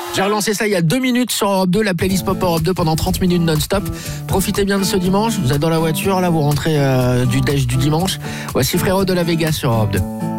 J'ai relancé ça il y a 2 minutes sur Europe 2, la playlist Pop Europe 2 pendant 30 minutes non-stop. Profitez bien de ce dimanche, vous êtes dans la voiture, là vous rentrez du déj du dimanche. Voici Frérot de la Vega sur Europe 2.